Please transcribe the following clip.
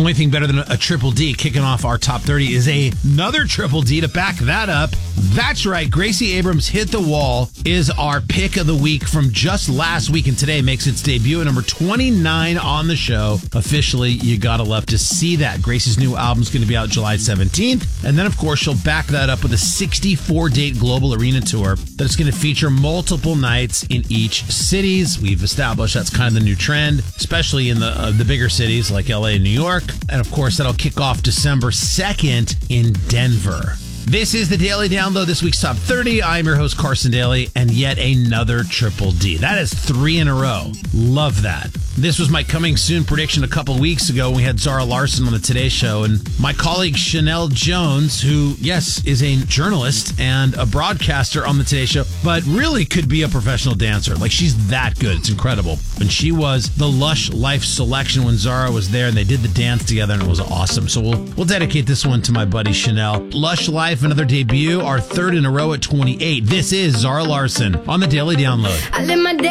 only thing better than a Triple D kicking off our top 30 is another Triple D to back that up. That's right. Gracie Abrams' Hit the Wall is our pick of the week from just last week, and today makes its debut at number 29 on the show. Officially, you gotta love to see that. Gracie's new album's going to be out July 17th, and then, of course, she'll back that up with a 64-date global arena tour that's going to feature multiple nights in each cities. We've established that's kind of the new trend, especially in the bigger cities like LA and New York. And, of course, that'll kick off December 2nd in Denver. This is the Daily Download, this week's Top 30. I'm your host, Carson Daly, and yet another Triple D. That is 3 in a row. Love that. This was my coming soon prediction a couple weeks ago when we had Zara Larsson on the Today Show, and my colleague Chanel Jones, who, yes, is a journalist and a broadcaster on the Today Show, but really could be a professional dancer. Like, she's that good. It's incredible. And she was the Lush Life selection when Zara was there, and they did the dance together, and it was awesome. So we'll dedicate this one to my buddy Chanel. Lush Life, another debut, our 3rd in a row at 28. This is Zara Larsson on the Daily Download. I live my day